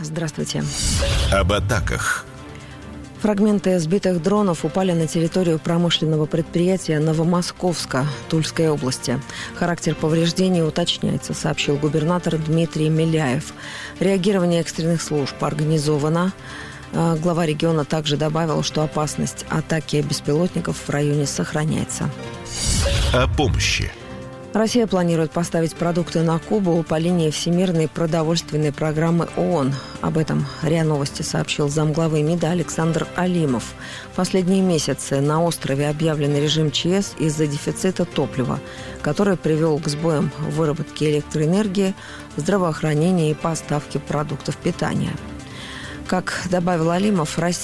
Здравствуйте. Об атаках. Фрагменты сбитых дронов упали на территорию промышленного предприятия Новомосковска Тульской области. Характер повреждений уточняется, сообщил губернатор Дмитрий Миляев. Реагирование экстренных служб организовано. Глава региона также добавил, что опасность атаки беспилотников в районе сохраняется. О помощи. Россия планирует поставить продукты на Кубу по линии Всемирной продовольственной программы ООН. Об этом РИА Новости сообщил замглавы МИДа Александр Алимов. В последние месяцы на острове объявлен режим ЧС из-за дефицита топлива, который привел к сбоям в выработке электроэнергии, здравоохранении и поставке продуктов питания. Как добавил Алимов, Россия